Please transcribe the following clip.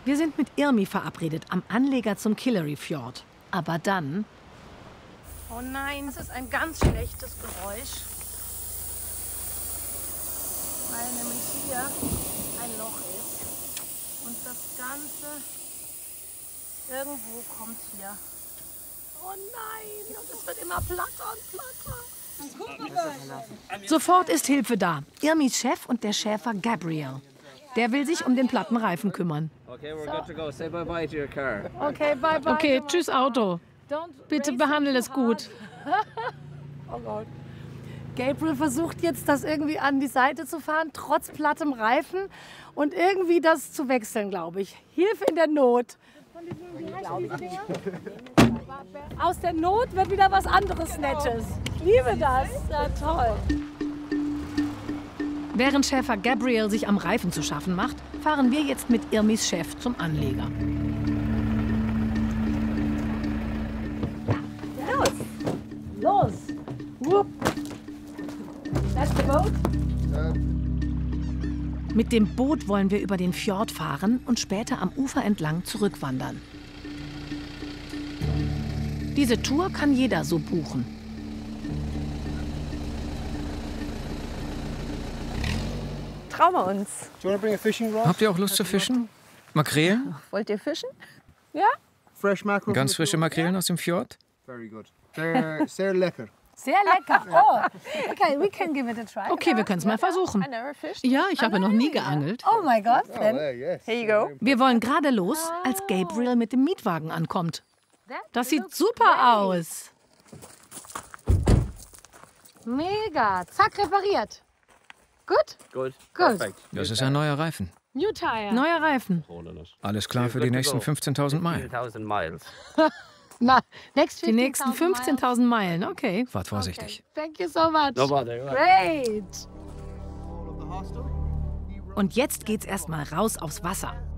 Wir sind mit Irmi verabredet, am Anleger zum Killary Fjord. Aber dann... Oh nein, das ist ein ganz schlechtes Geräusch. Weil nämlich hier ein Loch ist. Und das Ganze irgendwo kommt hier. Oh nein, und es wird immer platter und platter. Sofort ist Hilfe da. Irmis Chef und der Schäfer Gabriel. Der will sich um den platten Reifen kümmern. Okay, we're good to go. Say bye-bye to your car. Okay, bye bye. Okay, tschüss Auto. Bitte behandle es gut. Oh Gott. Gabriel versucht jetzt, das irgendwie an die Seite zu fahren, trotz plattem Reifen. Und irgendwie das zu wechseln, glaube ich. Hilfe in der Not. Aus der Not wird wieder was anderes Nettes. Ich liebe das. Ja, toll. Während Schäfer Gabriel sich am Reifen zu schaffen macht, fahren wir jetzt mit Irmis Chef zum Anleger. Los! Whoop. That's the boat. Mit dem Boot wollen wir über den Fjord fahren und später am Ufer entlang zurückwandern. Diese Tour kann jeder so buchen. Trauen wir uns. Habt ihr auch Lust zu fischen? Makrelen? Wollt ihr fischen? Ja? Ganz frische Makrelen aus dem Fjord? Sehr lecker. Sehr lecker. Oh, okay, we can give it a try. Okay, wir können es mal versuchen. I never fished. Ja, ich habe noch nie geangelt. Oh my God. Then here you go. Wir wollen gerade los, als Gabriel mit dem Mietwagen ankommt. Das sieht super aus. Mega. Zack, repariert. Gut? Good. Good. Perfect. Das ist ein neuer Reifen. New tire. Neuer Reifen. Alles klar für die nächsten 15.000 Meilen. 1000 miles. Na, next Die nächsten 15.000 Meilen, okay. Fahrt vorsichtig. Thank you so much. No bother. Great. Und jetzt geht's erstmal raus aufs Wasser.